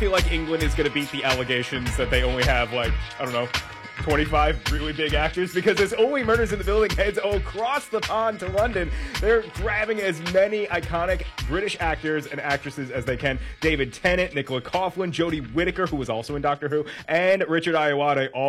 feel like England is going to beat the allegations that they only have, like, I don't know, 25 really big actors, because as Only Murders in the Building heads across the pond to London, they're grabbing as many iconic British actors and actresses as they can. David Tennant, Nicola Coughlan, Jodie Whittaker, who was also in Doctor Who, and Richard Ayoade, all